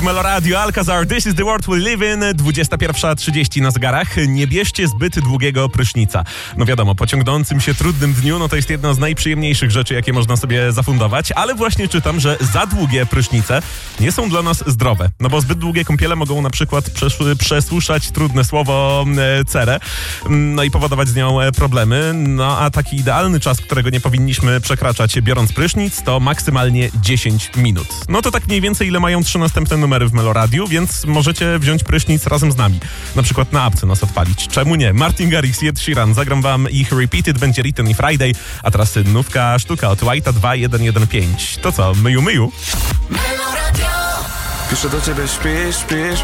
Meloradio, Alcazar, This is the world we live in, 21:30 na zegarach. Nie bierzcie zbyt długiego prysznica. No wiadomo, po ciągnącym się trudnym dniu, to jest jedna z najprzyjemniejszych rzeczy, jakie można sobie zafundować, ale właśnie czytam, że za długie prysznice nie są dla nas zdrowe, no bo zbyt długie kąpiele mogą na przykład przesłuszać trudne słowo cerę, no i powodować z nią problemy, no a taki idealny czas, którego nie powinniśmy przekraczać biorąc prysznic, to maksymalnie 10 minut. No to tak mniej więcej ile mają 3 następne numery w Meloradiu, więc możecie wziąć prysznic razem z nami. Na przykład na apce nas odpalić. Czemu nie? Martin Garrix, Ed Sheeran. Zagram wam ich Repeated, będzie Written i Friday, a teraz nówka sztuka od White'a 2115. To co? Myju. Piszę do ciebie, śpisz.